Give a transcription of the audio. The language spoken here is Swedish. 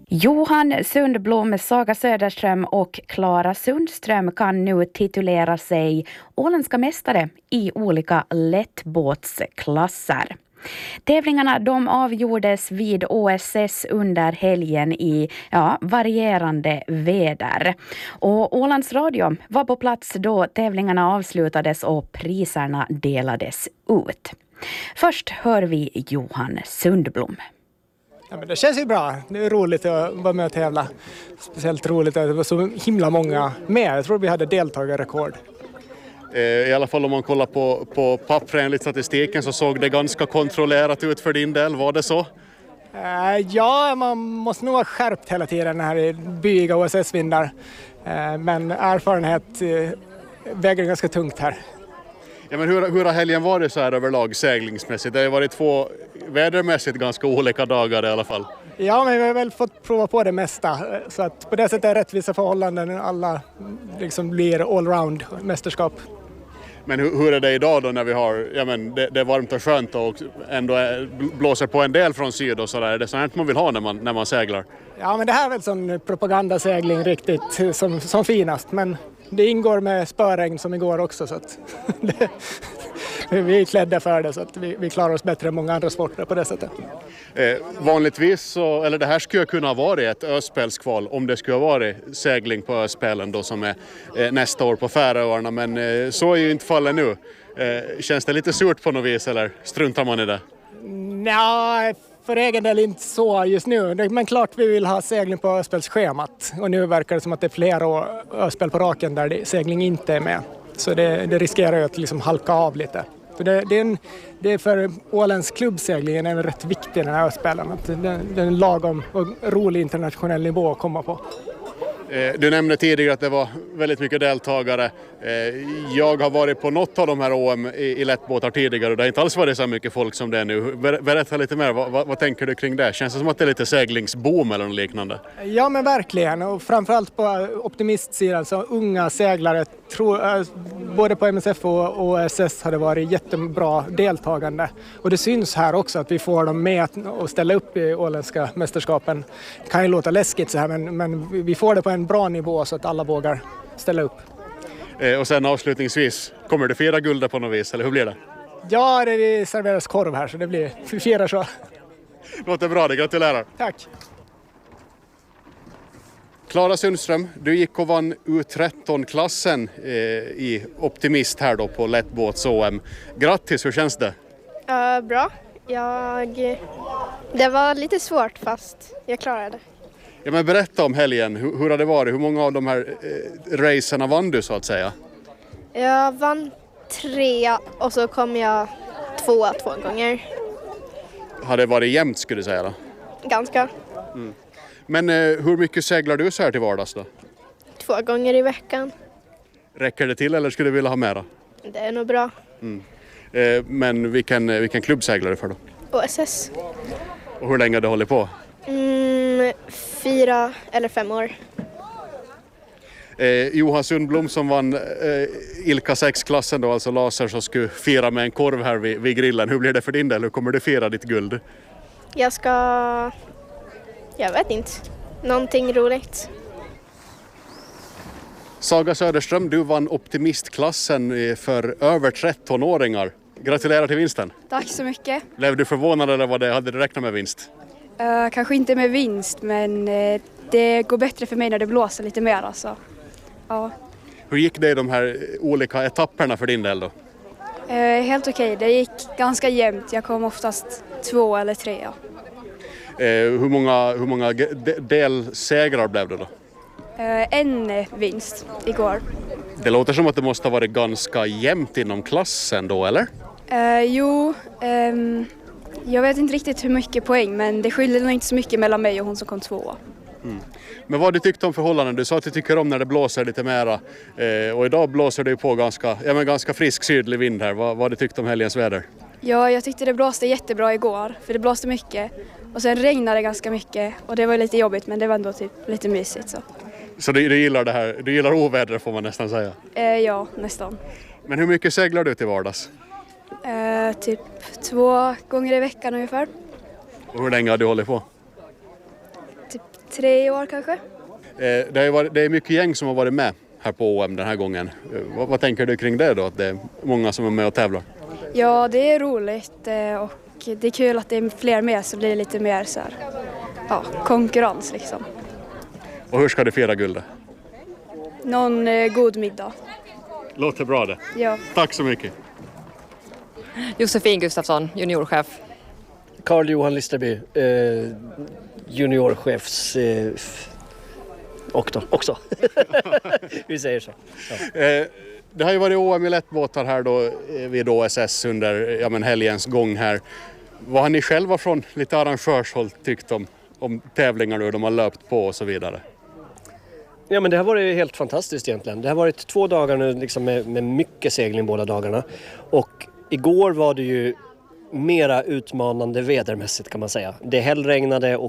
Johan Sundblom, Saga Söderström och Klara Sundström kan nu titulera sig åländska mästare i olika lättbåtsklasser. Tävlingarna de avgjordes vid OSS under helgen i varierande väder. Och Ålands Radio var på plats då tävlingarna avslutades och priserna delades ut. Först hör vi Johan Sundblom. Ja, men det känns ju bra. Det är roligt att vara med och tävla. Speciellt roligt att det var så himla många med. Jag tror vi hade deltagarrekord. I alla fall om man kollar på pappret enligt statistiken så såg det ganska kontrollerat ut för din del. Var det så? Ja, man måste nog vara skärpt hela tiden när byiga OSS-vindar. Men erfarenhet väger ganska tungt här. Ja, men hur har helgen varit så här överlag seglingsmässigt? Det har varit två vädermässigt ganska olika dagar i alla fall. Ja, men vi har väl fått prova på det mesta. Så att på det sättet är rättvisa förhållanden. Alla liksom blir allround mästerskap. Men hur är det idag då när vi har, det är varmt och skönt och ändå blåser på en del från syd och sådär? Är det sånt man vill ha när man seglar? Ja, men det här är väl sån propagandasegling riktigt som finast. Men det ingår med spöregn som igår också så att vi är klädda för det så att vi klarar oss bättre än många andra sporter på det sättet. Vanligtvis så, eller det här skulle kunna vara ett öspelskval om det skulle ha varit segling på öspelen då som är nästa år på Färöarna, men så är ju inte fallet nu. Känns det lite surt på något vis eller struntar man i det? Nej, för egen del inte så just nu. Men klart vi vill ha segling på öspelsschemat och nu verkar det som att det är flera öspel på raken där segling inte är med. Så det riskerar ju att liksom halka av lite. För det är för Ålands klubbseglingen är rätt viktig den här öspelen. Att det är en lagom och rolig internationell nivå att komma på. Du nämnde tidigare att det var väldigt mycket deltagare. Jag har varit på något av de här OM i lättbåtar tidigare och det har inte alls varit så mycket folk som det är nu. Berätta lite mer, vad tänker du kring det? Känns det som att det är lite seglingsboom eller något liknande? Ja, men verkligen. Och framförallt på optimistsidan så unga seglare både på MSF och OSS har det varit jättebra deltagande. Och det syns här också att vi får dem med och ställa upp i åländska mästerskapen. Det kan ju låta läskigt så här men vi får det på en bra nivå så att alla vågar ställa upp. Och sen avslutningsvis, kommer du fira guldet på något vis eller hur blir det? Ja, det serveras korv här så det blir, vi firar så. Låter bra, det gratulerar. Tack. Klara Sundström, du gick och vann U13-klassen i Optimist här då på lättbåts-OM. Grattis, hur känns det? Bra. Det var lite svårt fast jag klarade det. Ja, men berätta om helgen, hur har det varit? Hur många av de här racerna vann du så att säga? Jag vann 3 och så kom jag 2 gånger. Har det varit jämnt skulle du säga då? Ganska. Mm. Men hur mycket seglar du så här till vardags då? 2 gånger i veckan. Räcker det till eller skulle du vilja ha mera? Det är nog bra. Mm. Men vilken klubb seglar du för då? OSS. Och hur länge har du hållit på? 4 eller 5 år. Johan Sundblom som vann Ilka 6-klassen då, alltså laser, som skulle fira med en korv här vid grillen. Hur blir det för din del? Hur kommer du fira ditt guld? Jag vet inte. Någonting roligt. Saga Söderström, du vann optimistklassen för över 13-åringar. Gratulerar till vinsten. Tack så mycket. Blev du förvånad eller hade du räknat med vinst? Kanske inte med vinst, men det går bättre för mig när det blåser lite mer. Alltså. Ja. Hur gick det i de här olika etapperna för din del då? Helt okej. Det gick ganska jämnt. Jag kom oftast 2 eller 3. Ja. Hur många delsegrar blev det då? En vinst igår. Det låter som att det måste ha varit ganska jämnt inom klassen då, eller? Jag vet inte riktigt hur mycket poäng, men det skiljer nog inte så mycket mellan mig och hon som kom 2. Mm. Men vad du tyckte om förhållanden? Du sa att du tycker om när det blåser lite mera. Och idag blåser det ju på ganska frisk sydlig vind här. Vad du tyckte om helgens väder? Ja, jag tyckte det blåste jättebra igår, för det blåste mycket. Och sen regnade det ganska mycket och det var lite jobbigt, men det var ändå typ lite mysigt. Så du gillar det här? Du gillar ovädret får man nästan säga? Ja, nästan. Men hur mycket seglar du till vardags? Typ 2 gånger i veckan ungefär. Och hur länge har du hållit på? Typ 3 år kanske. Det är mycket gäng som har varit med här på OM den här gången. Vad tänker du kring det då, att det är många som är med och tävlar? Ja, det är roligt och det är kul att det är fler med så blir det lite mer så här, ja, konkurrens liksom. Och hur ska du fira guldet? Någon god middag. Låter bra det. Ja. Tack så mycket. Josefin Gustafsson, juniorchef. Carl-Johan Listerby, juniorchefs också. Vi säger så. Ja. Det har ju varit OM i lättbåtar här då vid OSS under helgens gång här. Vad har ni själva från lite arrangörshåll tyckt om tävlingar hur de har löpt på och så vidare? Ja, men det har varit helt fantastiskt egentligen. Det har varit 2 dagar nu liksom med mycket segling båda dagarna. Och igår var det ju mera utmanande vädermässigt kan man säga. Det hällregnade och